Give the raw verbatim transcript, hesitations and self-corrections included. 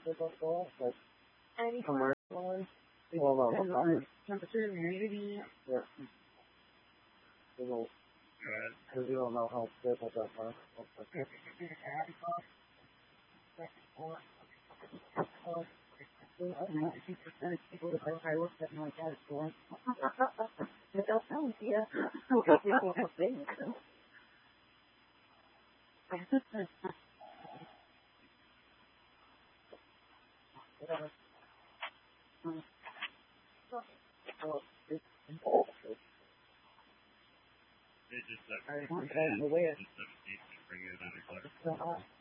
Any commercial ones? Well, well, temperature, humidity. Yeah. Because you don't know how stable that are. ninety percent of people that have high work something like that is born. But they'll sound here. People have things. I want that in the way.